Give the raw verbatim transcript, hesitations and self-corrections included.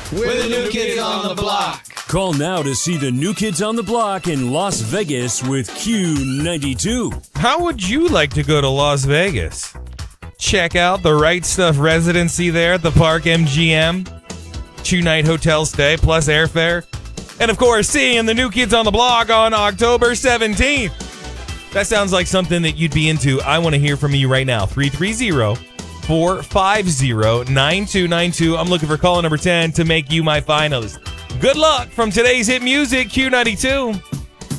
We're the New Kids on the Block. Call now to see the New Kids on the Block in Las Vegas with Q ninety-two. How would you like to go to Las Vegas? Check out the Right Stuff residency there at the Park M G M. Two-night hotel stay plus airfare. And, of course, seeing the New Kids on the Block on October seventeenth. That sounds like something that you'd be into. I want to hear from you right now. three three zero, four five zero, nine two nine two. I'm looking for caller number ten to make you my finalist. Good luck from today's hit music, Q ninety-two.